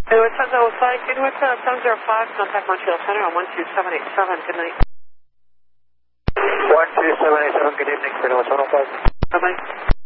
It says 05, good with 705, contact Montreal Center on 12787, good night. 12787, good evening, Freedom 105. Bye-bye.